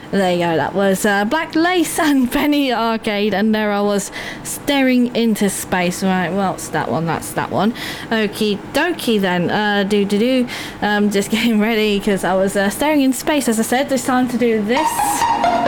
There you go, that was Black Lace and Penny Arcade, and there I was staring into space. Right, well, it's that one, that's that one. Okie dokie then, just getting ready because I was staring in space. As I said, it's time to do this.